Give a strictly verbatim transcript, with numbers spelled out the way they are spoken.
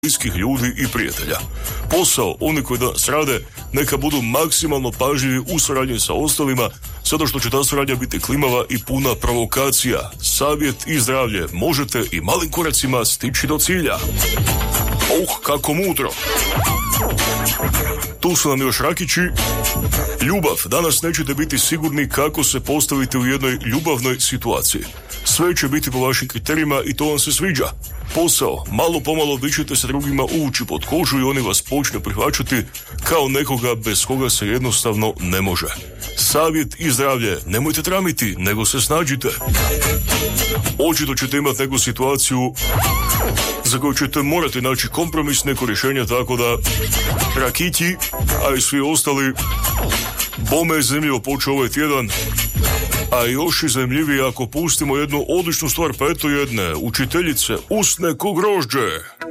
bliskih ljudi i prijatelja. Posao, oni koji danas rade, neka budu maksimalno pažljivi u suradnji sa ostalima, zato što će ta suradnja biti klimava i puna provokacija. Savjet i zdravlje, možete i malim koracima stići do cilja. Uh, kako mudro! Tu su nam još rakići. Ljubav. Danas nećete biti sigurni kako se postavite u jednoj ljubavnoj situaciji. Sve će biti po vašim kriterijima i to vam se sviđa. Posao. Malo pomalo vi ćete se drugima uvući pod kožu i oni vas počne prihvaćati kao nekoga bez koga se jednostavno ne može. Savjet i zdravlje. Nemojte tramiti, nego se snađite. Očito ćete imati neku situaciju za koju ćete morati naći kompromis, neko rješenje, tako da rakići, a i svi ostali, bome je zanimljivo počeo ovaj tjedan, a još i zanimljivije ako pustimo jednu odličnu stvar, pa eto jedne učiteljice usne ko grožđe.